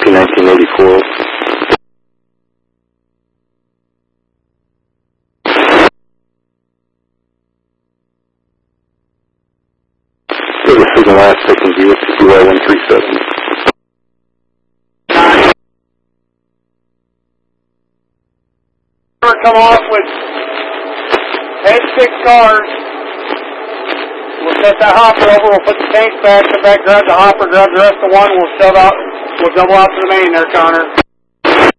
1984. It was signal last second view at CY137. Come off with head 6 cars. We'll set that hopper over, we'll put the tanks back, come back, grab the hopper, grab the rest of one, we'll double out to the main there, Connor.